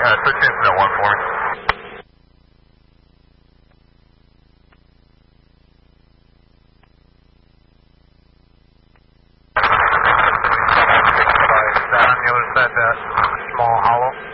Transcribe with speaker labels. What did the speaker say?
Speaker 1: Switch incident 1 for me. On the other side, that small hollow.